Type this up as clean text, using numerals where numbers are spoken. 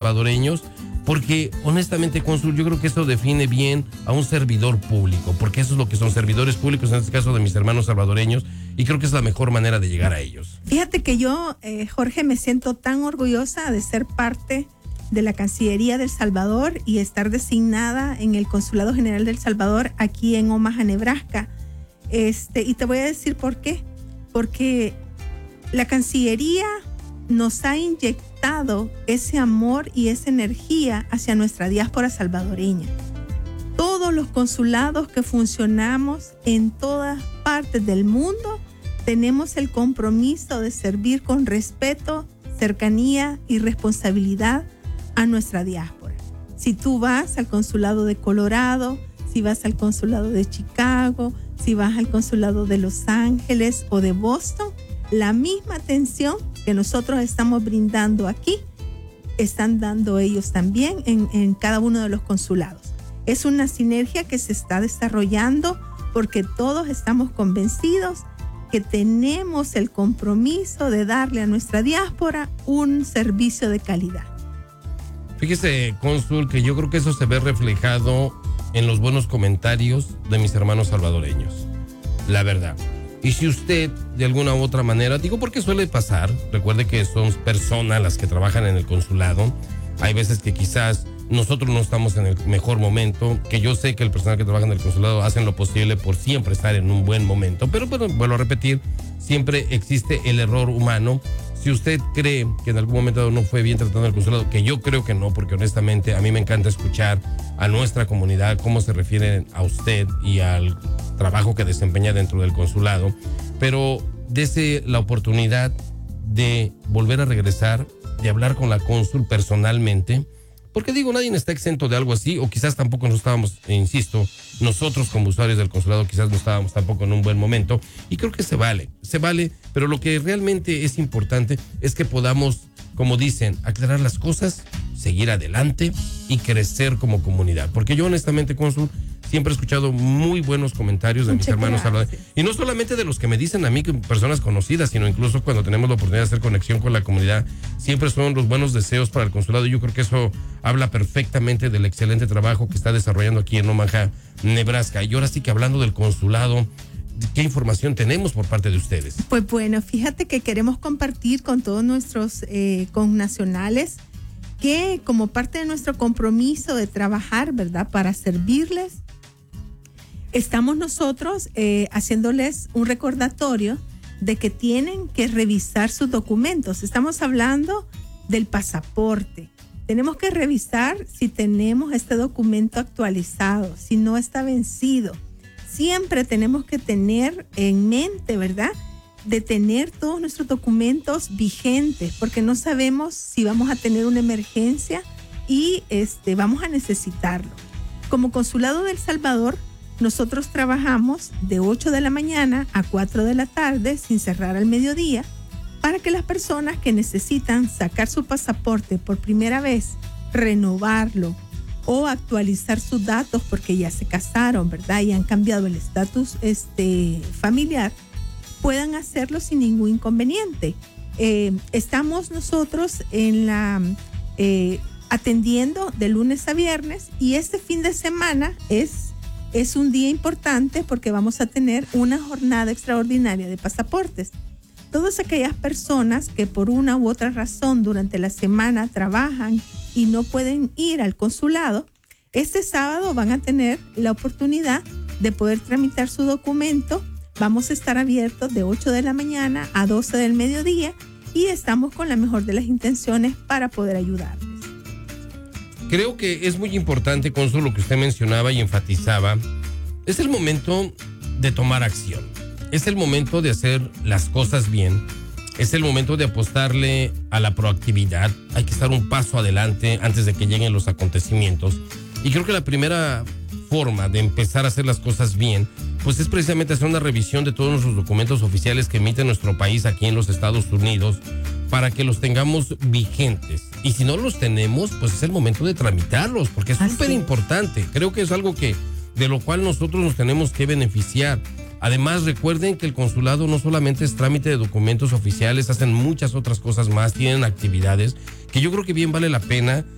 salvadoreños, porque honestamente, cónsul, yo creo que eso define bien a un servidor público, porque eso es lo que son servidores públicos, en este caso de mis hermanos salvadoreños, y creo que es la mejor manera de llegar a ellos. Fíjate que yo, Jorge, me siento tan orgullosa de ser parte de la Cancillería del Salvador y estar designada en el Consulado General del Salvador aquí en Omaha, Nebraska. Y te voy a decir por qué. Porque la Cancillería nos ha inyectado ese amor y esa energía hacia nuestra diáspora salvadoreña. Todos los consulados que funcionamos en todas partes del mundo tenemos el compromiso de servir con respeto, cercanía y responsabilidad a nuestra diáspora. Si tú vas al consulado de Colorado, si vas al consulado de Chicago, si vas al consulado de Los Ángeles o de Boston, la misma atención que nosotros estamos brindando aquí, están dando ellos también en cada uno de los consulados. Es una sinergia que se está desarrollando porque todos estamos convencidos que tenemos el compromiso de darle a nuestra diáspora un servicio de calidad. Fíjese, cónsul, que yo creo que eso se ve reflejado en los buenos comentarios de mis hermanos salvadoreños. La verdad. Y si usted, de alguna u otra manera, digo porque suele pasar, recuerde que son personas las que trabajan en el consulado. Hay veces que quizás nosotros no estamos en el mejor momento, que yo sé que el personal que trabaja en el consulado hacen lo posible por siempre estar en un buen momento, pero bueno, vuelvo a repetir, siempre existe el error humano. Si usted cree que en algún momento no fue bien tratado en el consulado, que yo creo que no, porque honestamente a mí me encanta escuchar a nuestra comunidad cómo se refieren a usted y al trabajo que desempeña dentro del consulado, pero dese la oportunidad de volver a regresar, de hablar con la cónsul personalmente, porque digo, nadie está exento de algo así, o quizás tampoco no estábamos, insisto, nosotros como usuarios del consulado quizás no estábamos tampoco en un buen momento, y creo que se vale, pero lo que realmente es importante es que podamos, como dicen, aclarar las cosas, seguir adelante y crecer como comunidad, porque yo honestamente, cónsul, siempre he escuchado muy buenos comentarios de mis hermanos salvadoreños. Y no solamente de los que me dicen a mí, que personas conocidas, sino incluso cuando tenemos la oportunidad de hacer conexión con la comunidad, siempre son los buenos deseos para el consulado. Yo creo que eso habla perfectamente del excelente trabajo que está desarrollando aquí en Omaha, Nebraska. Y ahora sí que hablando del consulado, ¿qué información tenemos por parte de ustedes? Pues bueno, fíjate que queremos compartir con todos nuestros connacionales que como parte de nuestro compromiso de trabajar, ¿verdad?, para servirles, estamos nosotros haciéndoles un recordatorio de que tienen que revisar sus documentos. Estamos hablando del pasaporte. Tenemos que revisar si tenemos este documento actualizado, si no está vencido. Siempre tenemos que tener en mente, ¿verdad?, de tener todos nuestros documentos vigentes, porque no sabemos si vamos a tener una emergencia y vamos a necesitarlo. Como Consulado del Salvador, nosotros trabajamos de 8 de la mañana a 4 de la tarde sin cerrar al mediodía para que las personas que necesitan sacar su pasaporte por primera vez, renovarlo o actualizar sus datos porque ya se casaron, ¿verdad?, y han cambiado el estatus familiar, puedan hacerlo sin ningún inconveniente. Estamos nosotros atendiendo de lunes a viernes y este fin de semana es un día importante porque vamos a tener una jornada extraordinaria de pasaportes. Todas aquellas personas que por una u otra razón durante la semana trabajan y no pueden ir al consulado, este sábado van a tener la oportunidad de poder tramitar su documento. Vamos a estar abiertos de 8 de la mañana a 12 del mediodía y estamos con la mejor de las intenciones para poder ayudarles. Creo que es muy importante, cónsul, lo que usted mencionaba y enfatizaba. Es el momento de tomar acción. Es el momento de hacer las cosas bien. Es el momento de apostarle a la proactividad. Hay que estar un paso adelante antes de que lleguen los acontecimientos. Y creo que la primera forma de empezar a hacer las cosas bien, pues es precisamente hacer una revisión de todos nuestros documentos oficiales que emite nuestro país aquí en los Estados Unidos para que los tengamos vigentes. Y si no los tenemos, pues es el momento de tramitarlos, porque es súper importante. Creo que es algo de lo cual nosotros nos tenemos que beneficiar. Además, recuerden que el consulado no solamente es trámite de documentos oficiales, hacen muchas otras cosas más, tienen actividades que yo creo que bien vale la pena